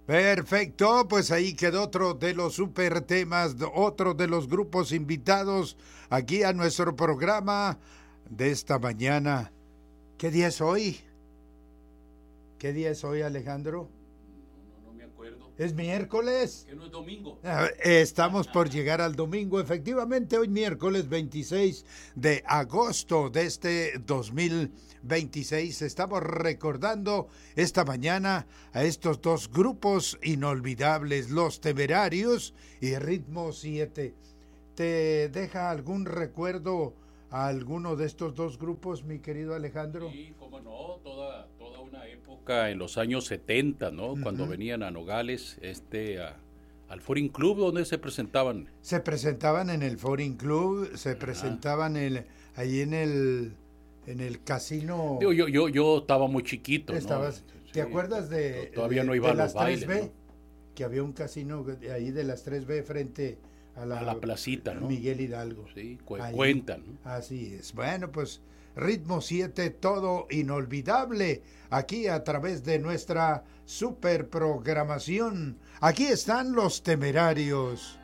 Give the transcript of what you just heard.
Perfecto, pues ahí quedó otro de los super temas, otro de los grupos invitados aquí a nuestro programa de esta mañana. ¿Qué día es hoy? ¿Qué día es hoy, Alejandro? No me acuerdo. ¿Es miércoles? ¿Que no es domingo? Estamos por llegar al domingo, efectivamente, hoy miércoles 26 de agosto de este 2026. Estamos recordando esta mañana a estos dos grupos inolvidables, Los Temerarios y Ritmo 7. ¿Te deja algún recuerdo a alguno de estos dos grupos, mi querido Alejandro? Sí, cómo no, toda una época en los años 70, ¿no? Cuando venían a Nogales, al Foreign Club, donde se presentaban. Se presentaban en el Foreign Club, se presentaban ahí en el casino. Digo, yo estaba muy chiquito, Estabas, ¿no? ¿te acuerdas todavía no iba a los las bailes, 3B? ¿no? Que había un casino ahí de las 3B frente a la placita, ¿no? Miguel Hidalgo. Sí, cuentan, ¿no? Así es. Bueno, pues Ritmo 7, todo inolvidable, aquí a través de nuestra super programación. Aquí están Los Temerarios.